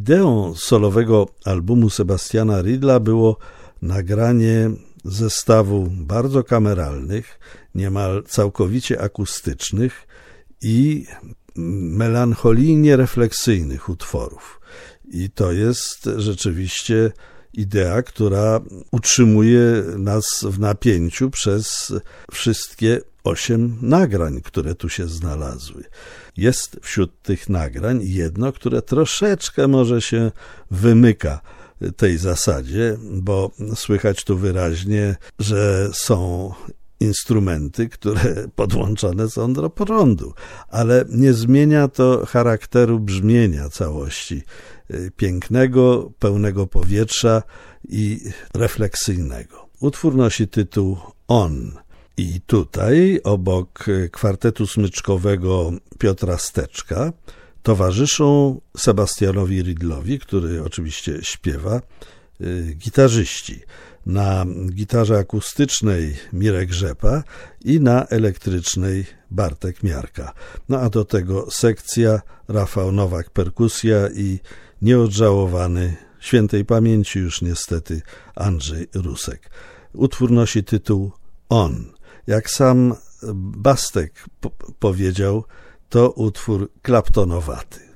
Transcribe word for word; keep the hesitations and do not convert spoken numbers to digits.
Ideą solowego albumu Sebastiana Riedla było nagranie zestawu bardzo kameralnych, niemal całkowicie akustycznych i melancholijnie refleksyjnych utworów. I to jest rzeczywiście idea, która utrzymuje nas w napięciu przez wszystkie osiem nagrań, które tu się znalazły. Jest wśród tych nagrań jedno, które troszeczkę może się wymyka tej zasadzie, bo słychać tu wyraźnie, że są instrumenty, które podłączone są do prądu, ale nie zmienia to charakteru brzmienia całości, pięknego, pełnego powietrza i refleksyjnego. Utwór nosi tytuł On. I tutaj obok kwartetu smyczkowego Piotra Steczka towarzyszą Sebastianowi Riedlowi, który oczywiście śpiewa, gitarzyści. Na gitarze akustycznej Mirek Rzepa i na elektrycznej Bartek Miarka. No a do tego sekcja, Rafał Nowak perkusja i nieodżałowany, świętej pamięci już niestety, Andrzej Rusek. Utwór nosi tytuł On. Jak sam Bastek p- powiedział, to utwór klaptonowaty.